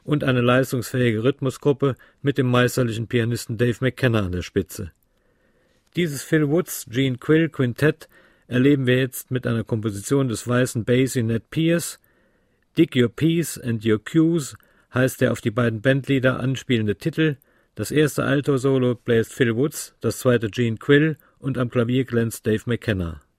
und eine leistungsfähige Rhythmusgruppe mit dem meisterlichen Pianisten Dave McKenna an der Spitze. Dieses Phil Woods Gene Quill Quintett erleben wir jetzt mit einer Komposition des weißen Basie Ned Pierce. Dig Your P's and Your Cues heißt der auf die beiden Bandleader anspielende Titel. Das erste Alto-Solo bläst Phil Woods, das zweite Gene Quill und am Klavier glänzt Dave McKenna.